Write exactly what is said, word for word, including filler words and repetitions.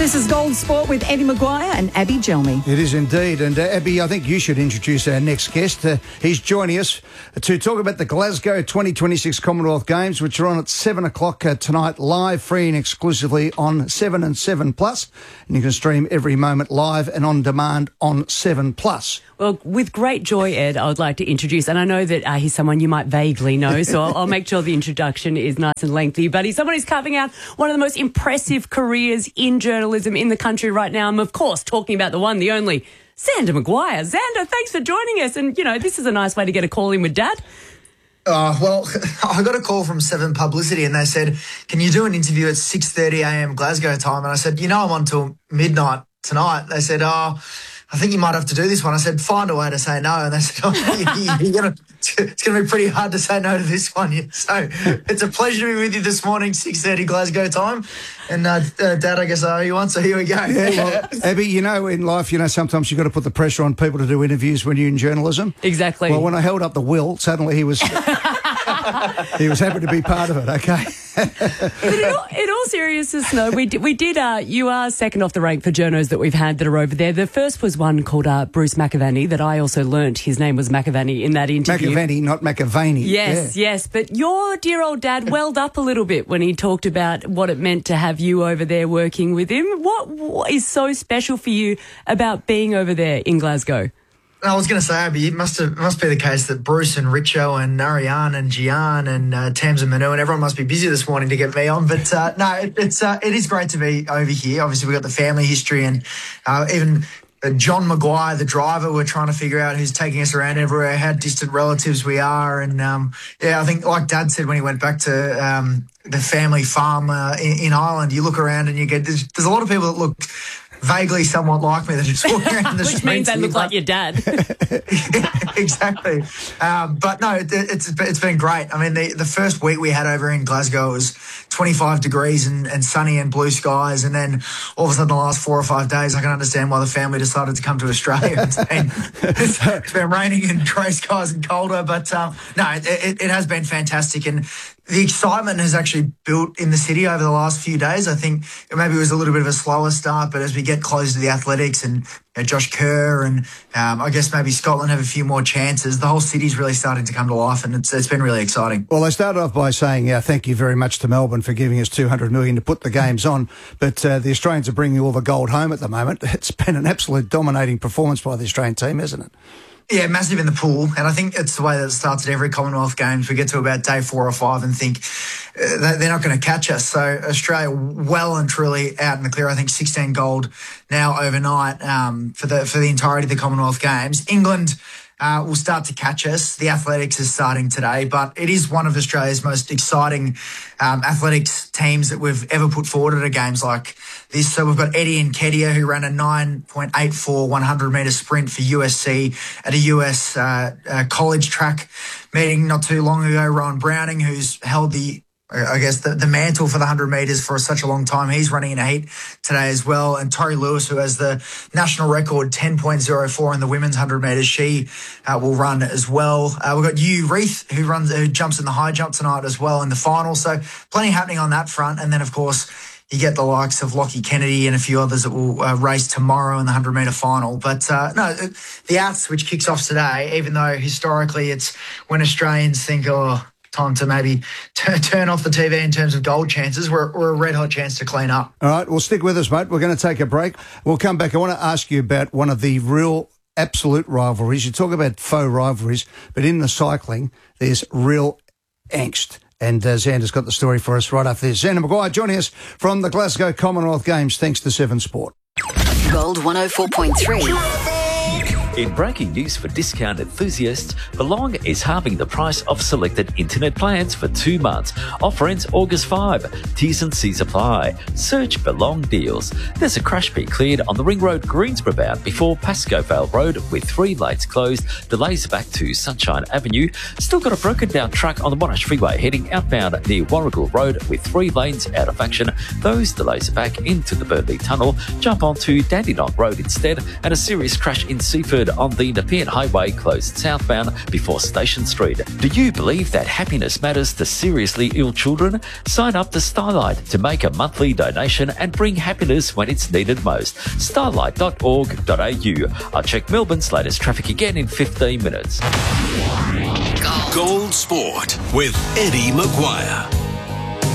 This is Gold Sport with Eddie Maguire and Abby Gelmy. It is indeed. And uh, Abby, I think you should introduce our next guest. Uh, he's joining us to talk about the Glasgow twenty twenty-six Commonwealth Games, which are on at seven o'clock uh, tonight, live, free and exclusively on seven and seven plus. And you can stream every moment live and on demand on seven plus. Well, with great joy, Ed, I would like to introduce, and I know that uh, he's someone you might vaguely know, so I'll, I'll make sure the introduction is nice and lengthy, but he's someone who's carving out one of the most impressive careers in journalism in the country right now. I'm, of course, talking about the one, the only, Xander Maguire. Xander, thanks for joining us, and, you know, this is a nice way to get a call in with Dad. Uh, well, I got a call from Seven Publicity and they said, can you do an interview at six thirty a m Glasgow time? And I said, you know, I'm on till midnight tonight. They said, oh, I think you might have to do this one. I said, find a way to say no. And they said, oh, you're gonna, it's going to be pretty hard to say no to this one. So it's a pleasure to be with you this morning, six thirty Glasgow time. And, uh, uh, Dad, I guess I owe you one, so here we go. Yeah, well, Abby, you know, in life, you know, sometimes you've got to put the pressure on people to do interviews when you're in journalism. Exactly. Well, when I held up the will, suddenly he was... he was happy to be part of it, okay? But in all, in all seriousness, no, we did, we did uh, you are second off the rank for journos that we've had that are over there. The first was one called uh, Bruce McAvaney that I also learnt his name was McAvaney in that interview. McAvaney, not McAvaney. Yes, yeah. yes. But your dear old dad welled up a little bit when he talked about what it meant to have you over there working with him. What, what is so special for you about being over there in Glasgow? I was going to say, Abby, it must have, must be the case that Bruce and Richo and Ariane and Gian and uh, Tams and Manu and everyone must be busy this morning to get me on. But uh, no, it, it's uh, it is great to be over here. Obviously, we've got the family history and uh, even uh, John Maguire, the driver, we're trying to figure out who's taking us around everywhere, how distant relatives we are. And um, yeah, I think like Dad said when he went back to um, the family farm uh, in, in Ireland, you look around and you get, there's, there's a lot of people that look vaguely somewhat like me that are just walking around the Which streets. Which means they look like your dad. Exactly. Um, but no, it, it's it's been great. I mean, the, the first week we had over in Glasgow was twenty-five degrees and, and sunny and blue skies. And then all of a sudden the last four or five days, I can understand why the family decided to come to Australia. It's been, it's, it's been raining and grey skies and colder. But um, no, it, it, it has been fantastic. And the excitement has actually built in the city over the last few days. I think maybe it was a little bit of a slower start, but as we get closer to the athletics and you know, Josh Kerr and um, I guess maybe Scotland have a few more chances, the whole city's really starting to come to life and it's, it's been really exciting. Well, they started off by saying uh, thank you very much to Melbourne for giving us two hundred million dollars to put the games on, but uh, the Australians are bringing all the gold home at the moment. It's been an absolute dominating performance by the Australian team, hasn't it? Yeah, massive in the pool, and I think it's the way that it starts at every Commonwealth Games. We get to about day four or five and think uh, they're not going to catch us. So Australia well and truly out in the clear. I think sixteen gold now overnight um, for the for the entirety of the Commonwealth Games. England uh, will start to catch us. The athletics is starting today, but it is one of Australia's most exciting um, athletics teams that we've ever put forward at a games like this. So we've got Eddie Nketiah, who ran a nine point eight four hundred metre sprint for U S C at a U S uh, uh, college track meeting not too long ago. Rowan Browning, who's held the I guess the, the mantle for the one hundred metres for such a long time. He's running in a heat today as well. And Tori Lewis, who has the national record ten point oh four in the women's one hundred metres, she uh, will run as well. Uh, we've got Yu Reith, who runs, who jumps in the high jump tonight as well in the final. So plenty happening on that front. And then, of course, you get the likes of Lockie Kennedy and a few others that will uh, race tomorrow in the one hundred metre final. But uh, no, the Outs, which kicks off today, even though historically it's when Australians think, oh, time to maybe t- turn off the T V in terms of gold chances, we're, we're a red hot chance to clean up. All right, well, stick with us, mate. We're going to take a break. We'll come back. I want to ask you about one of the real absolute rivalries. You talk about faux rivalries, but in the cycling, there's real angst. And uh, Xander's got the story for us right after this. Xander Maguire joining us from the Glasgow Commonwealth Games, thanks to Seven Sport. Gold one oh four point three. In breaking news for discount enthusiasts, Belong is halving the price of selected internet plans for two months. Offer ends August fifth. T's and C's apply. Search Belong Deals. There's a crash pit cleared on the Ring Road Greensboro bound before Pascoe Vale Road with three lanes closed. Delays back to Sunshine Avenue. Still got a broken down truck on the Monash Freeway heading outbound near Warragul Road with three lanes out of action. Those delays are back into the Burnley Tunnel. Jump onto Dandenong Road instead, and a serious crash in Seaford occurred on the Nepean Highway closed southbound before Station Street. Do you believe that happiness matters to seriously ill children? Sign up to Starlight to make a monthly donation and bring happiness when it's needed most. starlight dot org dot a u. I'll check Melbourne's latest traffic again in fifteen minutes. Gold Sport with Eddie Maguire.